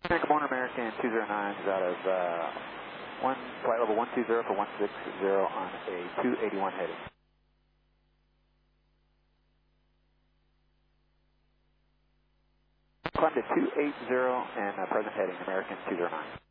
Good morning, American 209 is out of flight level 120 for 160 on a 281 heading. Climb to 280 and present heading, American 209.